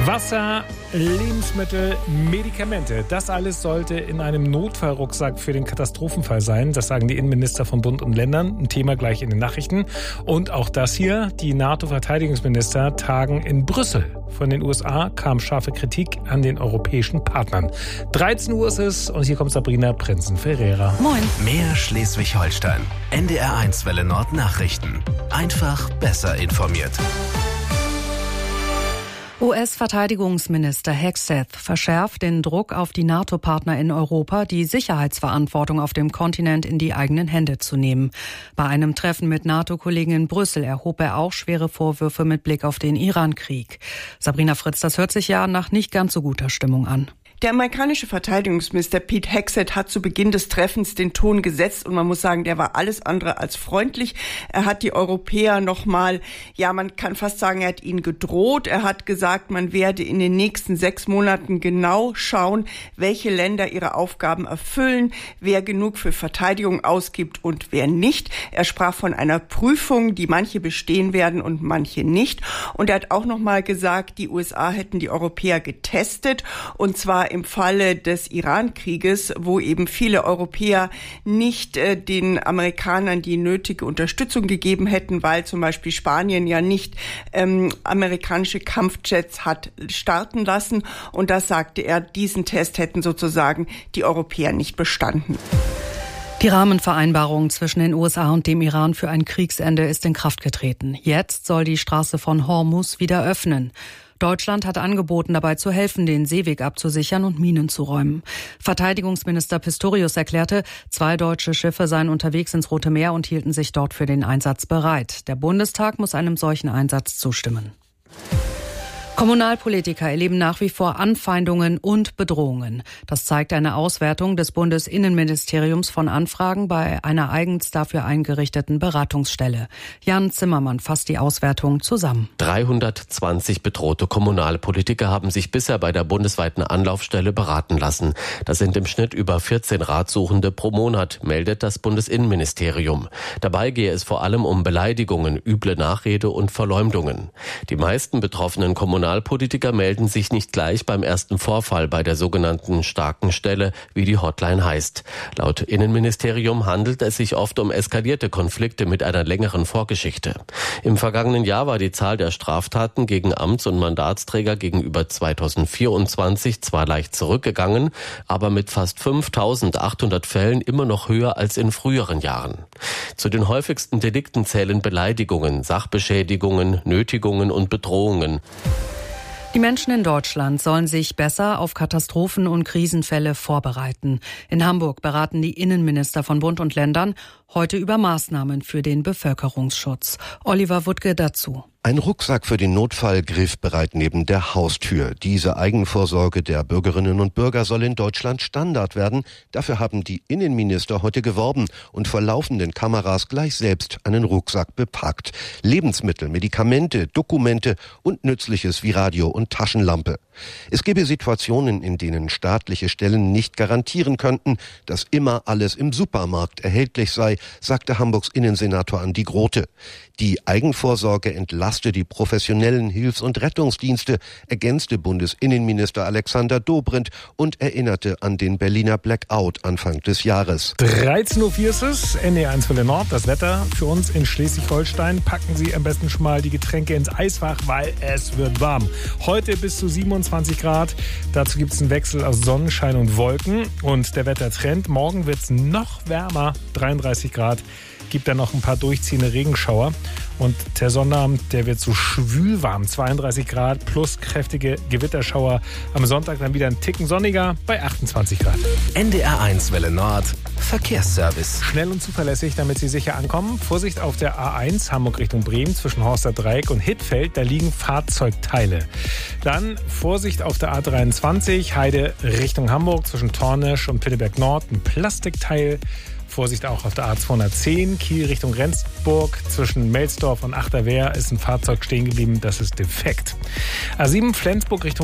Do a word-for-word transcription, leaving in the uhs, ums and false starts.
Wasser, Lebensmittel, Medikamente. Das alles sollte in einem Notfallrucksack für den Katastrophenfall sein. Das sagen die Innenminister von Bund und Ländern. Ein Thema gleich in den Nachrichten. Und auch das hier. Die NATO-Verteidigungsminister tagen in Brüssel. Von den U S A kam scharfe Kritik an den europäischen Partnern. dreizehn Uhr ist es und hier kommt Sabrina Prinzen-Ferreira. Moin. Mehr Schleswig-Holstein. N D R eins Welle Nord Nachrichten. Einfach besser informiert. U S-Verteidigungsminister Hegseth verschärft den Druck auf die NATO-Partner in Europa, die Sicherheitsverantwortung auf dem Kontinent in die eigenen Hände zu nehmen. Bei einem Treffen mit NATO-Kollegen in Brüssel erhob er auch schwere Vorwürfe mit Blick auf den Iran-Krieg. Sabrina Fritz, das hört sich ja nach nicht ganz so guter Stimmung an. Der amerikanische Verteidigungsminister Pete Hegseth hat zu Beginn des Treffens den Ton gesetzt und man muss sagen, der war alles andere als freundlich. Er hat die Europäer nochmal, ja, man kann fast sagen, er hat ihnen gedroht. Er hat gesagt, man werde in den nächsten sechs Monaten genau schauen, welche Länder ihre Aufgaben erfüllen, wer genug für Verteidigung ausgibt und wer nicht. Er sprach von einer Prüfung, die manche bestehen werden und manche nicht. Und er hat auch nochmal gesagt, die U S A hätten die Europäer getestet und zwar im Falle des Iran-Krieges, wo eben viele Europäer nicht äh, den Amerikanern die nötige Unterstützung gegeben hätten, weil zum Beispiel Spanien ja nicht ähm, amerikanische Kampfjets hat starten lassen. Und das sagte er, diesen Test hätten sozusagen die Europäer nicht bestanden. Die Rahmenvereinbarung zwischen den U S A und dem Iran für ein Kriegsende ist in Kraft getreten. Jetzt soll die Straße von Hormuz wieder öffnen. Deutschland hat angeboten, dabei zu helfen, den Seeweg abzusichern und Minen zu räumen. Verteidigungsminister Pistorius erklärte, zwei deutsche Schiffe seien unterwegs ins Rote Meer und hielten sich dort für den Einsatz bereit. Der Bundestag muss einem solchen Einsatz zustimmen. Kommunalpolitiker erleben nach wie vor Anfeindungen und Bedrohungen. Das zeigt eine Auswertung des Bundesinnenministeriums von Anfragen bei einer eigens dafür eingerichteten Beratungsstelle. Jan Zimmermann fasst die Auswertung zusammen. dreihundertzwanzig bedrohte Kommunalpolitiker haben sich bisher bei der bundesweiten Anlaufstelle beraten lassen. Das sind im Schnitt über vierzehn Ratsuchende pro Monat, meldet das Bundesinnenministerium. Dabei gehe es vor allem um Beleidigungen, üble Nachrede und Verleumdungen. Die meisten betroffenen Kommunalpolitiker Kommunalpolitiker melden sich nicht gleich beim ersten Vorfall bei der sogenannten starken Stelle, wie die Hotline heißt. Laut Innenministerium handelt es sich oft um eskalierte Konflikte mit einer längeren Vorgeschichte. Im vergangenen Jahr war die Zahl der Straftaten gegen Amts- und Mandatsträger gegenüber zweitausendvierundzwanzig zwar leicht zurückgegangen, aber mit fast fünftausendachthundert Fällen immer noch höher als in früheren Jahren. Zu den häufigsten Delikten zählen Beleidigungen, Sachbeschädigungen, Nötigungen und Bedrohungen. Die Menschen in Deutschland sollen sich besser auf Katastrophen und Krisenfälle vorbereiten. In Hamburg beraten die Innenminister von Bund und Ländern heute über Maßnahmen für den Bevölkerungsschutz. Oliver Wuttke dazu. Ein Rucksack für den Notfall griffbereit neben der Haustür. Diese Eigenvorsorge der Bürgerinnen und Bürger soll in Deutschland Standard werden. Dafür haben die Innenminister heute geworben und vor laufenden Kameras gleich selbst einen Rucksack bepackt. Lebensmittel, Medikamente, Dokumente und Nützliches wie Radio und Taschenlampe. Es gebe Situationen, in denen staatliche Stellen nicht garantieren könnten, dass immer alles im Supermarkt erhältlich sei, sagte Hamburgs Innensenator Andi Grote. Die Eigenvorsorge entlaste die professionellen Hilfs- und Rettungsdienste, ergänzte Bundesinnenminister Alexander Dobrindt und erinnerte an den Berliner Blackout Anfang des Jahres. dreizehn Uhr vier ist es, N D R eins Welle Nord, das Wetter für uns in Schleswig-Holstein. Packen Sie am besten schon mal die Getränke ins Eisfach, weil es wird warm. Heute bis zu siebenundzwanzig Grad. Dazu gibt es einen Wechsel aus Sonnenschein und Wolken. Und der Wettertrend, morgen wird es noch wärmer, dreiunddreißig Grad. Gibt dann noch ein paar durchziehende Regenschauer. Und der Sonnabend, der wird so schwül warm, zweiunddreißig Grad plus kräftige Gewitterschauer. Am Sonntag dann wieder ein Ticken sonniger bei achtundzwanzig Grad. N D R eins Welle Nord Verkehrsservice. Schnell und zuverlässig, damit Sie sicher ankommen. Vorsicht auf der A eins Hamburg Richtung Bremen zwischen Horster Dreieck und Hittfeld. Da liegen Fahrzeugteile. Dann Vorsicht auf der A dreiundzwanzig Heide Richtung Hamburg zwischen Tornisch und Pitteberg Nord. Ein Plastikteil. Vorsicht auch auf der A zweihundertzehn, Kiel Richtung Rendsburg. Zwischen Melsdorf und Achterwehr ist ein Fahrzeug stehen geblieben, das ist defekt. A sieben Flensburg Richtung